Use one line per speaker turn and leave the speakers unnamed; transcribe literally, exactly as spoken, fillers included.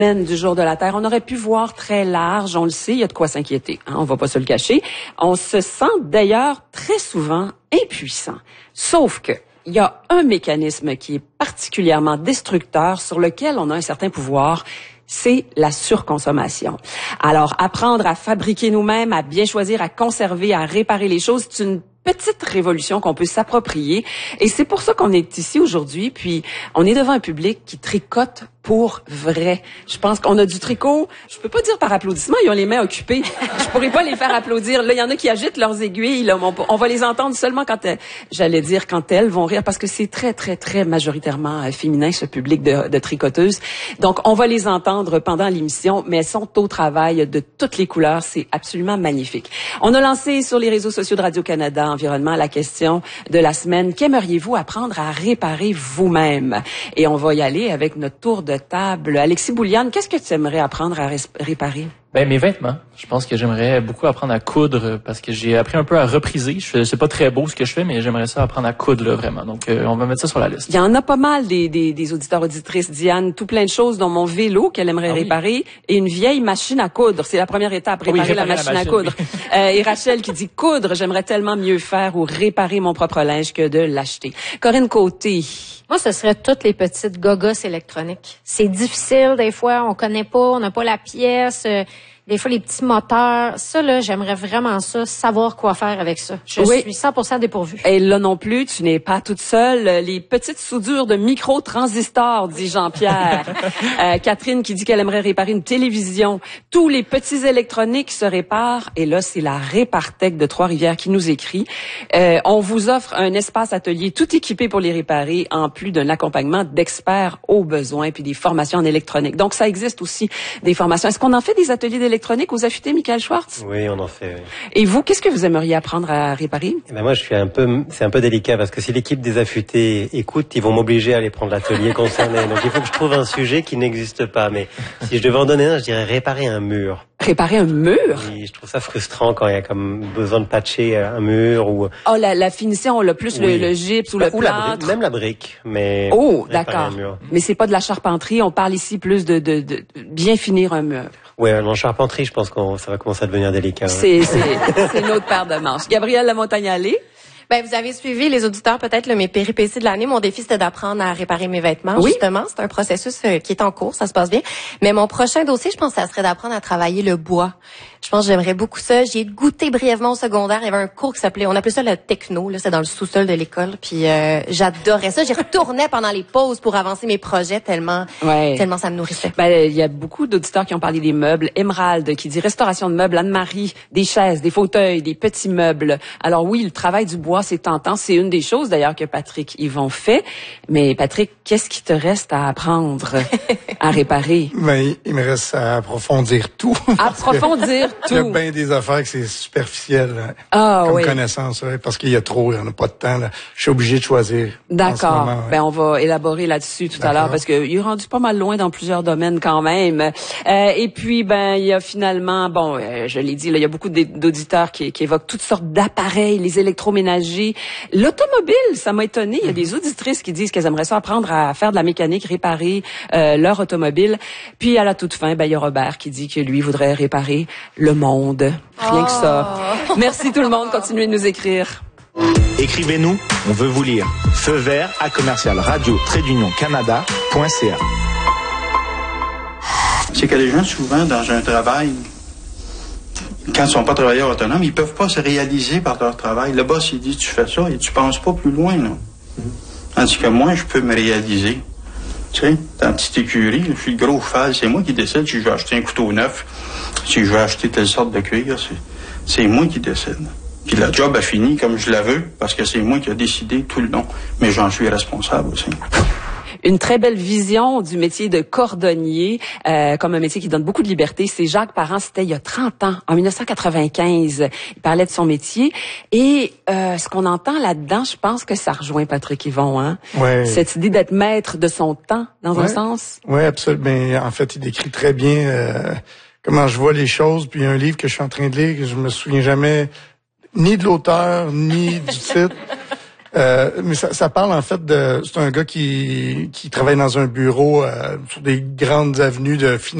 Du jour de la Terre, on aurait pu voir très large, on le sait, il y a de quoi s'inquiéter, hein, on va pas se le cacher. On se sent d'ailleurs très souvent impuissant. Sauf que il y a un mécanisme qui est particulièrement destructeur sur lequel on a un certain pouvoir, c'est la surconsommation. Alors, apprendre à fabriquer nous-mêmes, à bien choisir, à conserver, à réparer les choses, c'est une petite révolution qu'on peut s'approprier. Et c'est pour ça qu'on est ici aujourd'hui. Puis, on est devant un public qui tricote pour vrai. Je pense qu'on a du tricot. Je peux pas dire par applaudissement, ils ont les mains occupées. Je pourrais pas les faire applaudir. Là, il y en a qui agitent leurs aiguilles. Là, on, on va les entendre seulement quand elles, j'allais dire quand elles vont rire, parce que c'est très, très, très majoritairement euh, féminin, ce public de, de tricoteuses. Donc, on va les entendre pendant l'émission, mais elles sont au travail de toutes les couleurs. C'est absolument magnifique. On a lancé sur les réseaux sociaux de Radio-Canada Environnement la question de la semaine. Qu'aimeriez-vous apprendre à réparer vous-même? Et on va y aller avec notre tour de table. Alexis Bouliane, qu'est-ce que tu aimerais apprendre à réparer?
Ben, mes vêtements. Je pense que j'aimerais beaucoup apprendre à coudre parce que j'ai appris un peu à repriser. Je, c'est pas très beau ce que je fais, mais j'aimerais ça apprendre à coudre, là, vraiment. Donc, euh, on va mettre ça sur la liste.
Il y en a pas mal des, des, des auditeurs, auditrices. Diane, tout plein de choses, dont mon vélo qu'elle aimerait ah, oui. réparer et une vieille machine à coudre. C'est la première étape, réparer, oui, réparer la, machine la machine à coudre. Oui. euh, et Rachel qui dit coudre, j'aimerais tellement mieux faire ou réparer mon propre linge que de l'acheter. Corinne Côté.
Moi, ce serait toutes les petites gogos électroniques. C'est difficile, des fois, on connaît pas, on n'a pas la pièce, euh, des fois les petits moteurs. Ça, là, j'aimerais vraiment ça, savoir quoi faire avec ça. Je oui. suis cent pour cent dépourvue.
Et là non plus, tu n'es pas toute seule. Les petites soudures de micro-transistors, dit Jean-Pierre. euh, Catherine qui dit qu'elle aimerait réparer une télévision. Tous les petits électroniques se réparent. Et là, c'est la Répartech de Trois-Rivières qui nous écrit. Euh, on vous offre un espace atelier tout équipé pour les réparer, en plus d'un accompagnement d'experts aux besoins puis des formations en électronique. Donc, ça existe aussi, des formations. Est-ce qu'on en fait des ateliers d'électronique aux affûtés, Michael Schwartz?
Oui, on en fait. Oui.
Et vous, qu'est-ce que vous aimeriez apprendre à réparer?
Eh ben moi, je suis un peu, c'est un peu délicat parce que si l'équipe des affûtés écoute, ils vont m'obliger à aller prendre l'atelier concerné. Donc, il faut que je trouve un sujet qui n'existe pas. Mais si je devais en donner un, je dirais réparer un mur.
Réparer un mur?
Oui, je trouve ça frustrant quand il y a comme besoin de patcher un mur ou...
Oh, la, la finition, le plus oui. le, le gypse ou bah, le plâtre.
La brique, même la brique, mais...
Oh, d'accord. Mais c'est pas de la charpenterie, on parle ici plus de, de, de bien finir un mur.
Oui, en charpenterie, je pense que ça va commencer à devenir délicat.
C'est, c'est, c'est une autre paire de manches. Gabrielle Lamontagne-Allé?
Ben, vous avez suivi, les auditeurs, peut-être, là, mes péripéties de l'année. Mon défi, c'était d'apprendre à réparer mes vêtements, oui. justement. C'est un processus euh, qui est en cours, ça se passe bien. Mais mon prochain dossier, je pense, ça serait d'apprendre à travailler le bois. Je pense que j'aimerais beaucoup ça. J'y ai goûté brièvement au secondaire. Il y avait un cours qui s'appelait, on appelait ça le techno, là, c'est dans le sous-sol de l'école. Puis euh, j'adorais ça. J'y retournais pendant les pauses pour avancer mes projets tellement, ouais. tellement ça me nourrissait.
Ben, il y a beaucoup d'auditeurs qui ont parlé des meubles. Émeraude qui dit restauration de meubles. Anne-Marie, des chaises, des fauteuils, des petits meubles. Alors oui, le travail du bois, c'est tentant. C'est une des choses d'ailleurs que Patrick Yvon fait. Mais Patrick, qu'est-ce qui te reste à apprendre à réparer?
Ben, il me reste à approfondir tout.
Approfondir tout.
Il y a bien des affaires que c'est superficiel là,
ah,
comme
oui.
connaissance, ouais, parce qu'il y a trop, il n'y en a pas de temps. Là. Je suis obligé de choisir.
D'accord.
Moment, ouais.
Ben on va élaborer là-dessus tout D'accord. à l'heure parce que il est rendu pas mal loin dans plusieurs domaines quand même. Euh, et puis ben il y a finalement, bon, euh, je l'ai dit, là, il y a beaucoup d'auditeurs qui, qui évoquent toutes sortes d'appareils, les électroménagers, l'automobile. Ça m'a étonné. Il y a des auditrices qui disent qu'elles aimeraient ça apprendre à faire de la mécanique, réparer euh, leur automobile. Puis à la toute fin, ben il y a Robert qui dit que lui voudrait réparer le monde. Rien oh. que ça. Merci tout le monde. Continuez de nous écrire.
Écrivez-nous, on veut vous lire. Feu vert à commercial radio trait d'union canada point c a.
C'est que les gens, souvent, dans un travail, quand ils ne sont pas travailleurs autonomes, ils peuvent pas se réaliser par leur travail. Le boss, il dit, tu fais ça et tu penses pas plus loin, là. Tandis que moi, je peux me réaliser. Tu sais, dans la petite écurie, je suis le gros cheval, c'est moi qui décide si je vais acheter un couteau neuf, si je vais acheter telle sorte de cuir, c'est, c'est moi qui décide. Puis la job a fini comme je la veux, parce que c'est moi qui ai décidé tout le long, mais j'en suis responsable aussi.
Une très belle vision du métier de cordonnier, euh, comme un métier qui donne beaucoup de liberté. C'est Jacques Parent, c'était il y a trente ans, en dix-neuf cent quatre-vingt-quinze. Il parlait de son métier. Et euh, ce qu'on entend là-dedans, je pense que ça rejoint Patrick Yvon. Hein?
Ouais.
Cette idée d'être maître de son temps, dans
ouais.
un sens.
Oui, absolument. Mais en fait, il décrit très bien euh, comment je vois les choses. Puis il y a un livre que je suis en train de lire, que je me souviens jamais ni de l'auteur, ni du titre. Euh, mais ça, ça parle en fait de... C'est un gars qui, qui travaille dans un bureau euh, sur des grandes avenues de finance.